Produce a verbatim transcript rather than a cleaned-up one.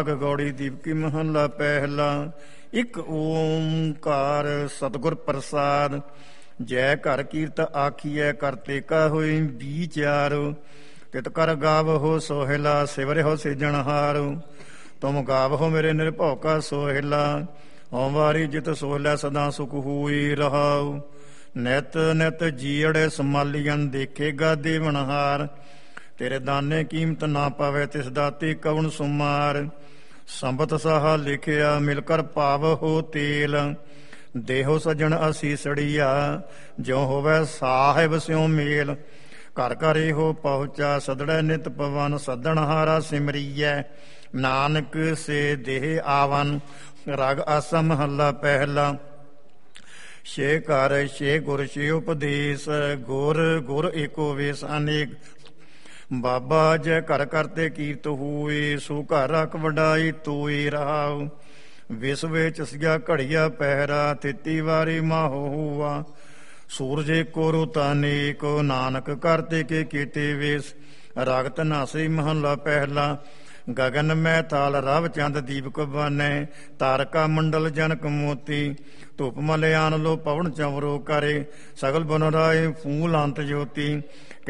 ਗੌੜੀ ਦੀਪਕੀ ਮਹੱਲਾ ਪਹਿਲਾ। ਇੱਕ ਓਂਕਾਰ ਸਤਿਗੁਰ ਪ੍ਰਸਾਦ। ਜੈ ਘਰ ਕੀਰਤ ਆਖੀਐ ਕਰਤੇ ਕਾ ਹੋਈ ਵਿਚਾਰ। ਤਿਤ ਕਰ ਗਾਵਹੁ ਸੋਹਿਲਾ ਸਿਵਰਿਹੁ ਸਿਰਜਣਹਾਰ। ਤੁਮ ਗਾਵਹੁ ਮੇਰੇ ਨਿਰਭਉ ਕਾ ਸੋਹਿਲਾ। ਹਉ ਵਾਰੀ ਜਿਤ ਸੋਹਿਲਾ ਸਦਾ ਸੁਖ ਹੋਈ ਰਹਾਉ। ਨਿਤ ਨਿਤ ਜੀਅੜੇ ਸਮਾਲੀਅਨ ਦੇਖੇਗਾ ਦੇਵਨਹਾਰ। ਤੇਰੇ ਦਾਨੇ ਕੀਮਤ ਨਾ ਪਾਵੇ ਤਿਸ ਦਾਤੇ ਕਵਣ ਸੁਮਾਰ। ਸੰਬਤ ਸਾਹਾ ਲਿਖਿਆ ਮਿਲ ਕਰ ਪਾਵਹੁ ਤੇਲ। ਦੇਹੋ ਸੱਜਣ ਅਸੀਸੜੀਆ ਜਿਉ ਹੋਵੇ ਸਾਹਿਬ ਸਿਉ ਮੇਲ। ਘਰ ਘਰ ਇਹੋ ਪਹੁੰਚਾ ਸਦੜੈ ਨਿਤ ਪਵਨ। ਸੱਦਣਹਾਰਾ ਸਿਮਰੀਐ ਨਾਨਕ ਸੇ ਦੇਹ ਆਵਨ। ਰਾਗ ਆਸਾ ਮਹੱਲਾ ਪਹਿਲਾ। ਛੇ ਘਰ ਛੇ ਗੁਰ ਛੇ ਉਪਦੇਸ਼। ਗੁਰ ਗੁਰ ਏਕੋ ਵੇਸ ਅਨੇਕ। ਬਾਬਾ ਜੈ ਘਰ ਕਰਤੇ ਕੀਰਤ ਹੋਏ। ਸੋ ਘਰ ਰਖ ਵਡਾਈ ਤੋਏ ਰਹਾਉ। ਵਿਸ ਵਿੱਚ ਸਿਆ ਘੜੀਆ ਪਹਿਰਾ। ਤੇਤੀ ਵਾਰੀ ਮਾਹੋ ਹੋਆ। ਸੂਰਜ ਏਕੋ ਰੁਤ ਅਨੇਕ। ਨਾਨਕ ਕਰਤੇ ਕੇ ਕੀਤੇ ਵੇਸ। ਰਾਗ ਧਨਾਸੀ ਮਹੱਲਾ ਪਹਿਲਾ। ਗਗਨ ਮੈ ਤਾਲ ਰਵ ਚੰਦ ਦੀਪਕ ਬਾਨੈ। ਤਾਰਕਾ ਮੰਡਲ ਜਨਕ ਮੋਤੀ। ਧੁਪ ਮਲਿਆਨ ਲੋ ਪਵਨ ਚਵਰੋ ਕਰੇ। ਸਗਲ ਬਨ ਰਾਏ ਫੂਲ ਅੰਤ ਜੋਤੀ।